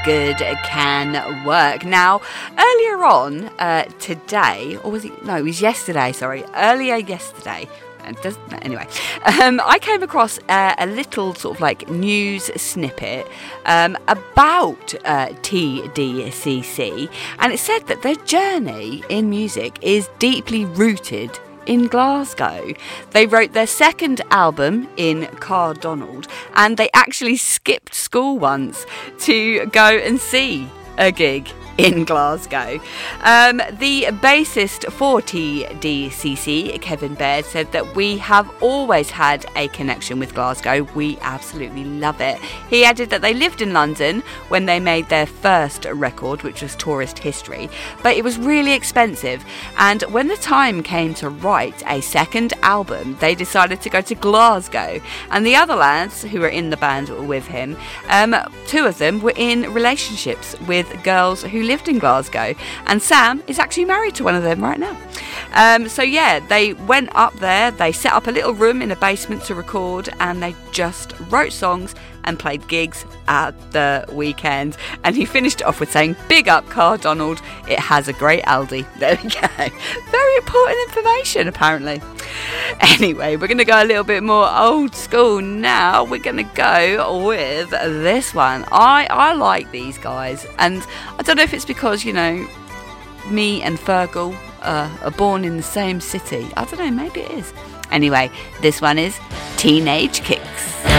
Good can work. Now, earlier on today, or was it? No, it was yesterday, sorry. Earlier yesterday. Anyway, I came across a little sort of like news snippet about TDCC, and it said that their journey in music is deeply rooted in Glasgow. They wrote their second album in Cardonald, and they actually skipped school once to go and see a gig in Glasgow. The bassist for TDCC, Kevin Baird, said that we have always had a connection with Glasgow. We absolutely love it. He added that they lived in London when they made their first record, which was Tourist History, but it was really expensive, and when the time came to write a second album, they decided to go to Glasgow. And the other lads who were in the band with him, two of them were in relationships with girls who lived in Glasgow, and Sam is actually married to one of them right now. So yeah, they went up there, they set up a little room in a basement to record, and they just wrote songs and played gigs at the weekend. And he finished it off with saying, "Big up Cardonald, it has a great Aldi." There we go. Very important information, apparently. Anyway, we're going to go a little bit more old school now. We're going to go with this one. I like these guys, and I don't know if it's because, you know, me and Fergal are born in the same city. I don't know, maybe it is. Anyway, this one is Teenage Kicks.